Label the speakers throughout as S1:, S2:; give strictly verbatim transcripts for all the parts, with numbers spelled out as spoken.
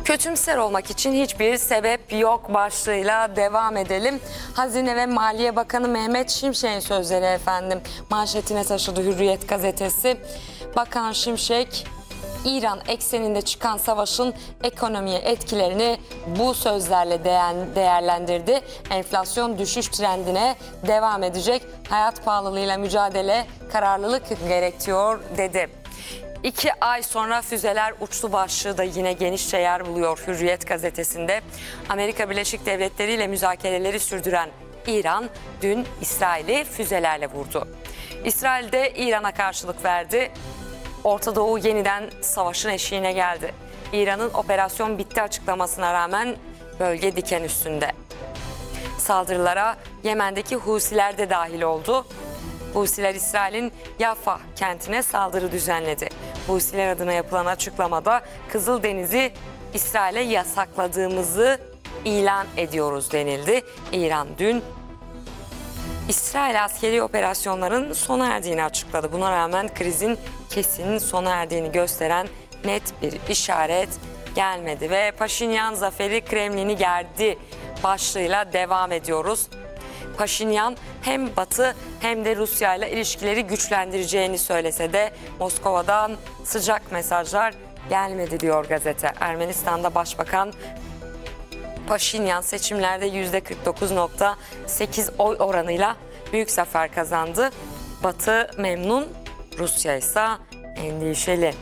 S1: Kötümser olmak için hiçbir sebep yok başlığıyla devam edelim. Hazine ve Maliye Bakanı Mehmet Şimşek'in sözleri efendim manşetine taşıdı Hürriyet gazetesi. Bakan Şimşek, İran ekseninde çıkan savaşın ekonomiye etkilerini bu sözlerle değerlendirdi. Enflasyon düşüş trendine devam edecek. Hayat pahalılığıyla mücadele kararlılık gerektiriyor dedi. İki ay sonra füzeler uçtu başlığı da yine genişçe yer buluyor Hürriyet gazetesinde. Amerika Birleşik Devletleri ile müzakereleri sürdüren İran dün İsrail'i füzelerle vurdu. İsrail de İran'a karşılık verdi. Orta Doğu yeniden savaşın eşiğine geldi. İran'ın operasyon bitti açıklamasına rağmen bölge diken üstünde. Saldırılara Yemen'deki Husiler de dahil oldu. Husiler İsrail'in Yafa kentine saldırı düzenledi. Husiler adına yapılan açıklamada Kızıldeniz'i İsrail'e yasakladığımızı ilan ediyoruz denildi. İran dün İsrail askeri operasyonların sona erdiğini açıkladı. Buna rağmen krizin kesin sona erdiğini gösteren net bir işaret gelmedi ve Paşinyan zaferi Kremlin'i gerdi başlığıyla devam ediyoruz. Paşinyan hem Batı hem de Rusya ile ilişkileri güçlendireceğini söylese de Moskova'dan sıcak mesajlar gelmedi diyor gazete. Ermenistan'da Başbakan Paşinyan seçimlerde yüzde kırk dokuz nokta sekiz oy oranıyla büyük zafer kazandı. Batı memnun, Rusya ise endişeli.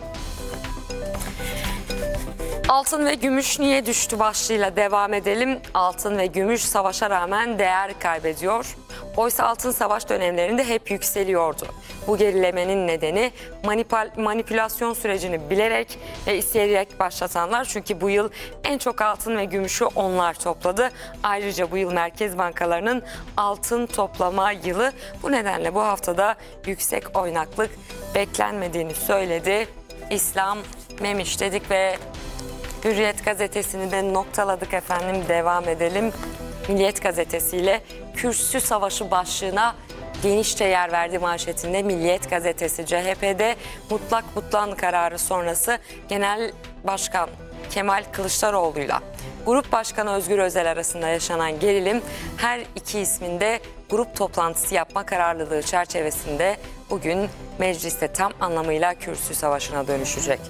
S1: Altın ve gümüş niye düştü başlığıyla devam edelim. Altın ve gümüş savaşa rağmen değer kaybediyor. Oysa altın savaş dönemlerinde hep yükseliyordu. Bu gerilemenin nedeni manipülasyon sürecini bilerek ve isteyerek başlatanlar. Çünkü bu yıl en çok altın ve gümüşü onlar topladı. Ayrıca bu yıl merkez bankalarının altın toplama yılı. Bu nedenle bu haftada yüksek oynaklık beklenmediğini söyledi İslam Memiş dedik ve Hürriyet gazetesini de noktaladık efendim. Devam edelim. Milliyet gazetesiyle kürsü savaşı başlığına genişçe yer verdi manşetinde Milliyet gazetesi. C H P'de mutlak butlan kararı sonrası Genel Başkan Kemal Kılıçdaroğlu'yla Grup Başkanı Özgür Özel arasında yaşanan gerilim her iki isminde grup toplantısı yapma kararlılığı çerçevesinde bugün mecliste tam anlamıyla kürsü savaşına dönüşecek.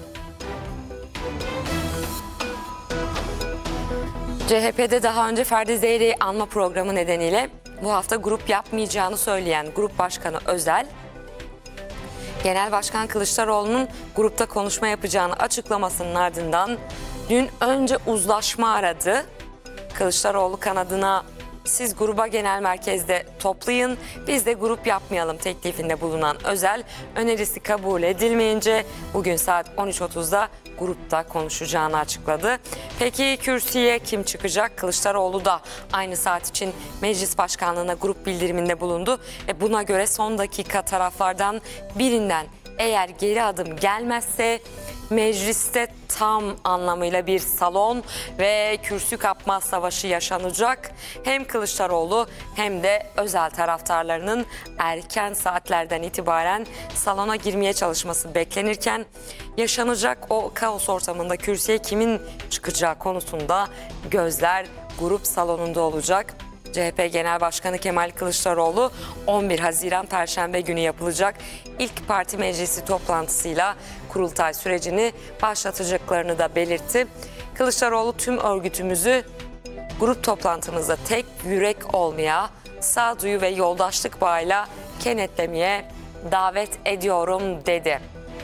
S1: C H P'de daha önce Ferdi Zeyrek'i anma programı nedeniyle bu hafta grup yapmayacağını söyleyen Grup Başkanı Özel, Genel Başkan Kılıçdaroğlu'nun grupta konuşma yapacağını açıklamasının ardından dün önce uzlaşma aradı. Kılıçdaroğlu kanadına siz gruba genel merkezde toplayın, biz de grup yapmayalım teklifinde bulunan Özel, önerisi kabul edilmeyince bugün saat on üç otuzda grupta konuşacağını açıkladı. Peki kürsüye kim çıkacak? Kılıçdaroğlu da aynı saat için meclis başkanlığına grup bildiriminde bulundu. E buna göre son dakika taraflardan birinden eğer geri adım gelmezse mecliste tam anlamıyla bir salon ve kürsü kapma savaşı yaşanacak. Hem Kılıçdaroğlu hem de Özel taraftarlarının erken saatlerden itibaren salona girmeye çalışması beklenirken yaşanacak o kaos ortamında kürsüye kimin çıkacağı konusunda gözler grup salonunda olacak. C H P Genel Başkanı Kemal Kılıçdaroğlu on bir Haziran Perşembe günü yapılacak ilk parti meclisi toplantısıyla kurultay sürecini başlatacaklarını da belirtti. Kılıçdaroğlu tüm örgütümüzü grup toplantımızda tek yürek olmaya, sağduyu ve yoldaşlık bağıyla kenetlemeye davet ediyorum dedi.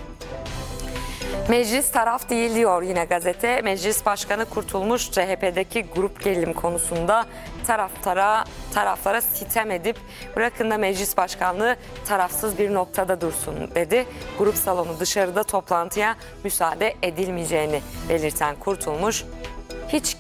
S1: Meclis taraf değil diyor yine gazete. Meclis Başkanı Kurtulmuş C H P'deki grup gerilim konusunda taraftara, taraflara sitem edip bırakın da meclis başkanlığı tarafsız bir noktada dursun dedi. Grup salonu dışarıda toplantıya müsaade edilmeyeceğini belirten Kurtulmuş, hiç